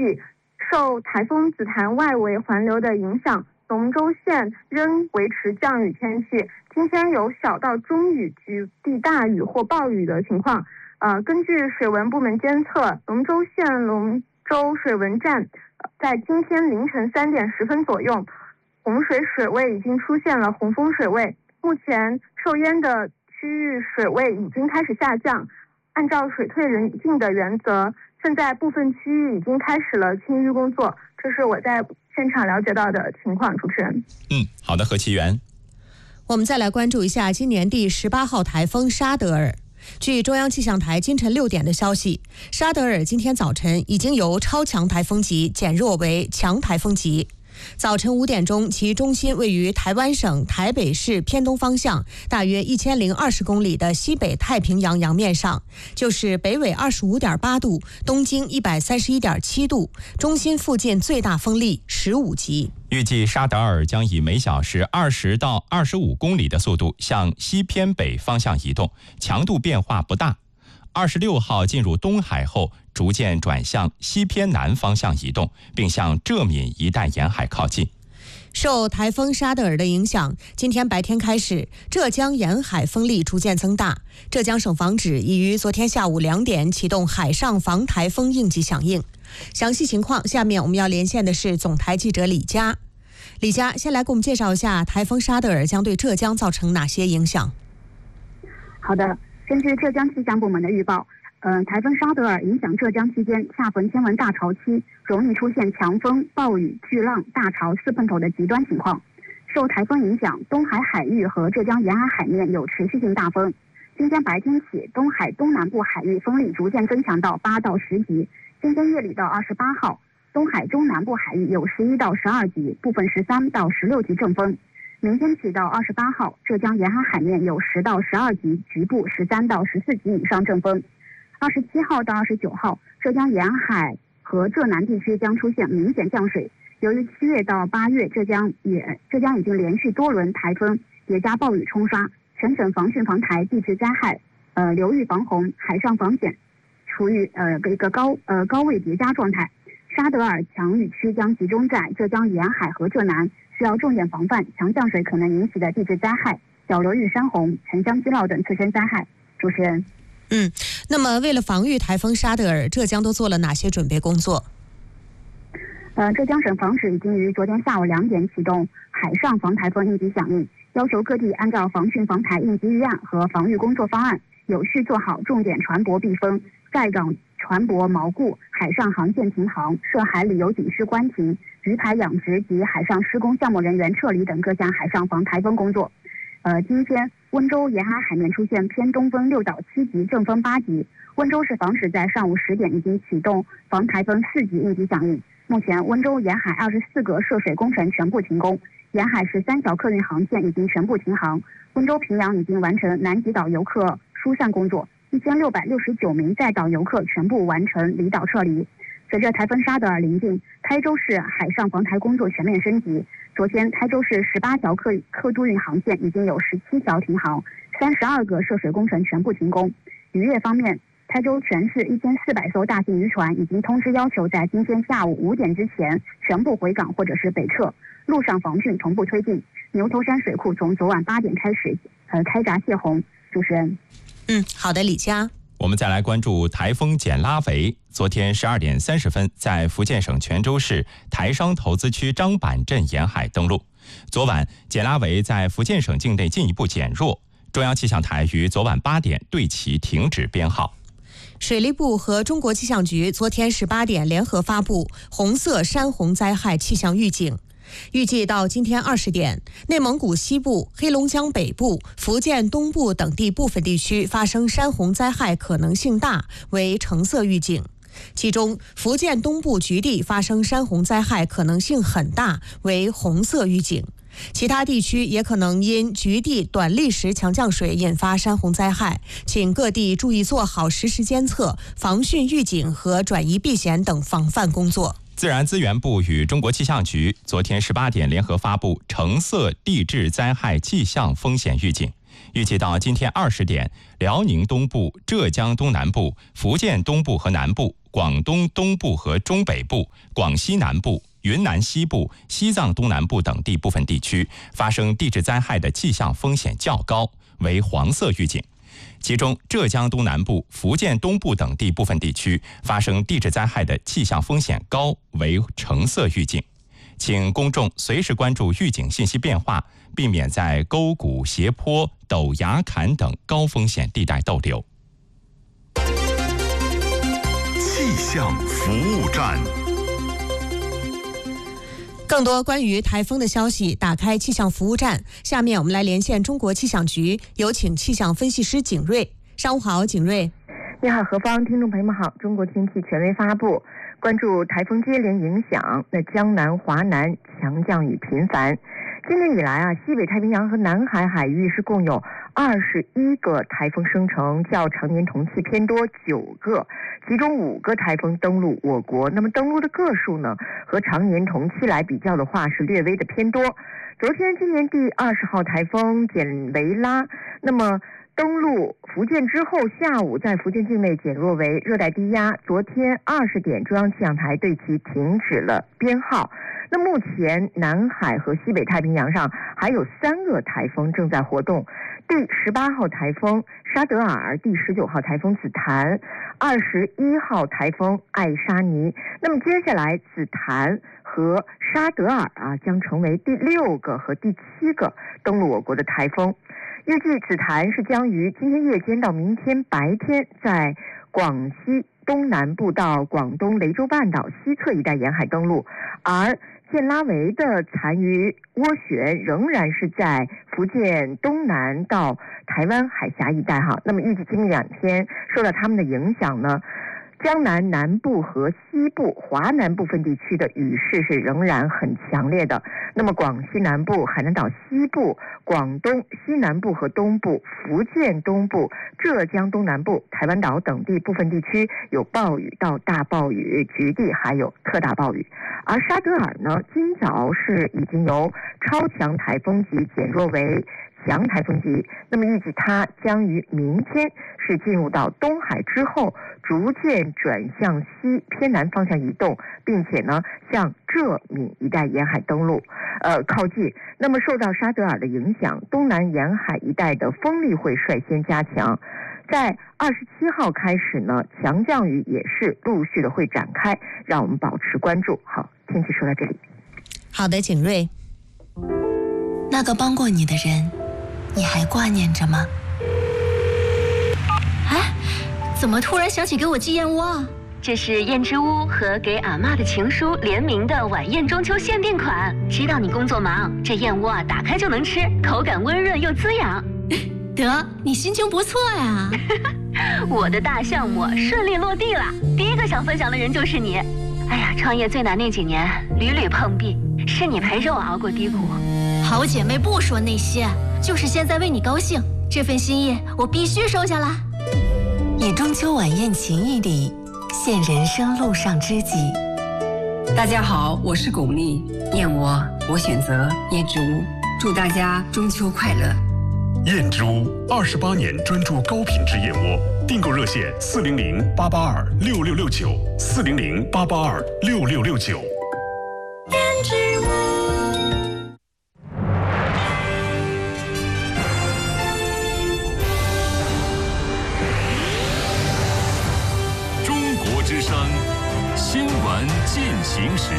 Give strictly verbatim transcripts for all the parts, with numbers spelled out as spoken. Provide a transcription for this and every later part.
计，受台风紫檀外围环流的影响，龙州县仍维持降雨天气，今天有小到中雨、局地大雨或暴雨的情况。呃，根据水文部门监测，龙州县龙州水文站在今天凌晨三点十分左右，洪水水位已经出现了洪峰水位，目前受淹的区域水位已经开始下降。按照水退人进的原则，现在部分区域已经开始了清淤工作，这是我在现场了解到的情况。主持人， 嗯，好的，何其元。 我们再来关注一下今年第十八号台风沙德尔。据中央气象台今晨六点的消息，沙德尔今天早晨已经由超强台风级减弱为强台风级。早晨五点钟，其中心位于台湾省台北市偏东方向大约一千零二十公里的西北太平洋洋面上，就是北纬二十五点八度，东经一百三十一点七度，中心附近最大风力十五级。 预计沙德尔将以每小时二十到二十五公里的速度向西偏北方向移动，强度变化不大。二十六号进入东海后，逐渐转向西偏南方向移动，并向浙闽一带沿海靠近。 受台风沙德尔的影响，今天白天开始，浙江沿海风力逐渐增大。浙江省防指已于昨天下午两点启动海上防台风应急响应。详细情况，下面我们要连线的是总台记者李佳。李佳，先来给我们介绍一下台风沙德尔将对浙江造成哪些影响？ 好的，根据浙江气象部门的预报，呃，台风沙德尔影响浙江期间，恰逢天文大潮期，容易出现强风、暴雨、巨浪、大潮四碰头的极端情况。受台风影响，东海海域和浙江沿海海面有持续性大风。今天白天起，东海东南部海域风力逐渐增强到八到十级。今天夜里到二十八号，东海中南部海域有十一到十二级，部分十三到十六级阵风。明天起到二十八号，浙江沿海海面有十到十二级，局部十三到十四级以上阵风。二十七号到二十九号，浙江沿海和浙南地区将出现明显降水。由于七月到八月，浙江也浙江已经连续多轮台风叠加暴雨冲刷，全省防汛防台地质灾害、呃流域防洪、海上防险处于呃一个高呃高位叠加状态。沙德尔强雨区将集中在浙江沿海和浙南，需要重点防范强降水可能引起的地质灾害、小流域山洪、沉江积涝等次生灾害。主持人， 嗯，那么为了防御台风沙德尔，浙江都做了哪些准备工作？ 呃，浙江省防指已经于昨天下午两点启动海上防台风应急响应，要求各地按照防汛防台应急预案和防御工作方案，有序做好重点船舶避风、在港船舶锚固、海上航线停航、涉海旅游景区关停、鱼排养殖及海上施工项目人员撤离等各项海上防台风工作。呃，今天温州沿海海面出现偏东风六到七级，阵风八级。温州市防指在上午十点已经启动防台风四级应急响应。目前，温州沿海二十四个涉水工程全部停工，沿海十三条客运航线已经全部停航。温州平阳已经完成南极岛游客疏散工作，一千六百六十九名在岛游客全部完成离岛撤离。随着台风沙德尔临近，台州市海上防台工作全面升级。昨天，台州市十八条客客渡运航线已经有十七条停航，三十二个涉水工程全部停工。渔业方面，台州全市一千四百艘大型渔船已经通知要求在今天下午五点之前全部回港或者是北撤，陆上防汛同步推进。牛头山水库从昨晚八点开始呃开闸泄洪。主持人， 嗯，好的，李佳。 我们再来关注台风简拉维。昨天十二点三十分，在福建省泉州市台商投资区张板镇沿海登陆。昨晚，简拉维在福建省境内进一步减弱。中央气象台于昨晚八点对其停止编号。 水利部和中国气象局昨天十八点联合发布红色山洪灾害气象预警。预计到今天二十点，内蒙古西部、黑龙江北部、福建东部等地部分地区发生山洪灾害可能性大，为橙色预警。其中，福建东部局地发生山洪灾害可能性很大，为红色预警。其他地区也可能因局地短历时强降水引发山洪灾害，请各地注意做好实时监测、防汛预警和转移避险等防范工作。 自然资源部与中国气象局昨天十八点联合发布橙色地质灾害气象风险预警。 预计到今天二十点，辽宁东部、浙江东南部、福建东部和南部、广东东部和中北部、广西南部、云南西部、西藏东南部等地部分地区发生地质灾害的气象风险较高，为黄色预警。其中，浙江东南部、福建东部等地部分地区发生地质灾害的气象风险高，为橙色预警。请公众随时关注预警信息变化，避免在沟谷、斜坡、陡崖坎等高风险地带逗留。 气象服务站。 更多关于台风的消息，打开气象服务站。下面我们来连线中国气象局，有请气象分析师景瑞。上午好，景瑞。 你好，何方，听众朋友们好。中国天气权威发布，关注台风接连影响，那江南、华南强降雨频繁。今年以来啊，西北太平洋和南海海域是共有二十一个台风生成，较常年同期偏多九个，其中五个台风登陆我国。那么登陆的个数呢，和常年同期来比较的话，是略微的偏多。昨天今年第二十号台风简维拉，那么登陆福建之后，下午在福建境内减弱为热带低压。昨天二十点，中央气象台对其停止了编号。那目前南海和西北太平洋上还有三个台风正在活动，第十八号台风沙德尔，第十九号台风紫檀，二十一号台风艾沙尼。那么接下来紫檀和沙德尔啊将成为第六个和第七个登陆我国的台风。预计紫檀是将于今天夜间到明天白天在广西东南部到广东雷州半岛西侧一带沿海登陆，而健拉维的残余涡旋仍然是在福建东南到台湾海峡一带哈。那么预计今明两天受到他们的影响呢，江南南部和西部、华南部分地区的雨势是仍然很强烈的。那么广西南部、海南岛西部、广东西南部和东部、福建东部、浙江东南部、台湾岛等地部分地区有暴雨到大暴雨，局地还有特大暴雨。而沙德尔呢，今早是已经由超强台风级减弱为强台风级，那么预计它将于明天是进入到东海之后，逐渐转向西偏南方向移动，并且呢向浙闽一带沿海登陆，呃靠近。那么受到沙德尔的影响，东南沿海一带的风力会率先加强。在二十七号开始呢，强降雨也是陆续的会展开，让我们保持关注。好，天气说到这里。 好的，景瑞。 那个帮过你的人，你还挂念着吗？ 哎，怎么突然想起给我寄燕窝啊？这是燕之屋和给阿嬷的情书联名的晚宴中秋限定款。知道你工作忙，这燕窝啊打开就能吃，口感温润又滋养。 得，你心情不错呀。 我的大项目顺利落地了，第一个想分享的人就是你。哎呀，创业最难那几年屡屡碰壁，是你陪着我熬过低谷。 好姐妹不说那些，就是现在为你高兴，这份心意我必须收下来。 以中秋晚宴情谊礼，献人生路上知己。 大家好，我是巩俐，燕窝我选择燕之屋，祝大家中秋快乐。 燕之屋二十八年专注高品质燕窝，订购热线四零零八八二六六六九四零零八八二六六六九。 燕之屋。 中国之声新闻进行时。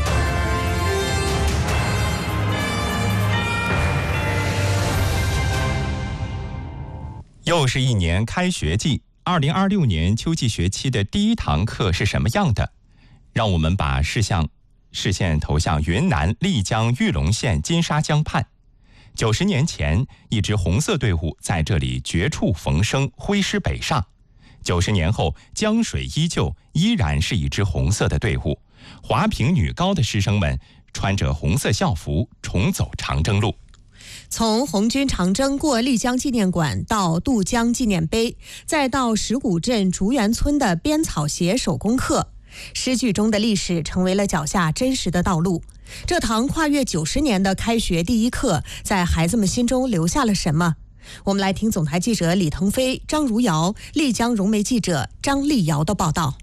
又是一年开学季，二零二六年秋季学期的第一堂课是什么样的？让我们把视向视线投向云南丽江玉龙县金沙江畔。九十年前，一支红色队伍在这里绝处逢生，挥师北上。九十年后，江水依旧，依然是一支红色的队伍。华坪女高的师生们穿着红色校服，重走长征路。 从红军长征过丽江纪念馆到渡江纪念碑，再到石鼓镇竹园村的编草鞋手工课，诗句中的历史成为了脚下真实的道路。这堂跨越九十年的开学第一课，在孩子们心中留下了什么？ 我们来听总台记者李腾飞、张如瑶、丽江融媒记者张丽瑶的报道。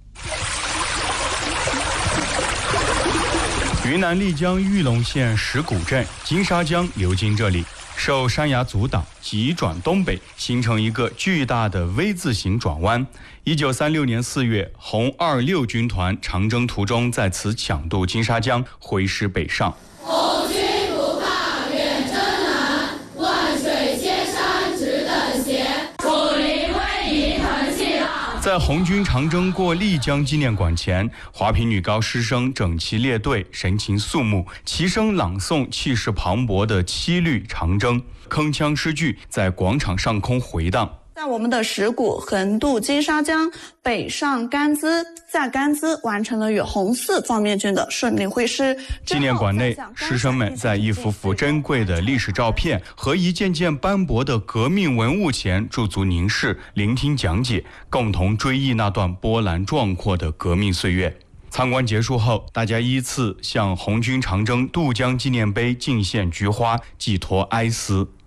云南丽江玉龙县石鼓镇金沙江流经这里，受山崖阻挡，急转东北，形成一个巨大的 V 字形转弯。一九三六年四月，红二六军团长征途中在此抢渡金沙江，挥师北上。 红军不怕远征难，万水千山只等闲，楚林威仪腾气浪。 在红军长征过丽江纪念馆前，华坪女高师生整齐列队，神情肃穆，齐声朗诵气势磅礴的七律长征，铿锵诗句在广场上空回荡。 在我们的石鼓横渡金沙江，北上甘孜，在甘孜完成了与红四方面军的顺利会师。 纪念馆内，师生们在一幅幅珍贵的历史照片和一件件斑驳的革命文物前驻足凝视，聆听讲解，共同追忆那段波澜壮阔的革命岁月。参观结束后，大家依次向红军长征渡江纪念碑敬献菊花，寄托哀思。